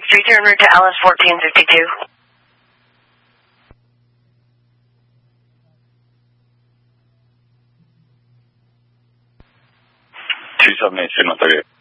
Street en route to LS 1452. 13名線のたげ。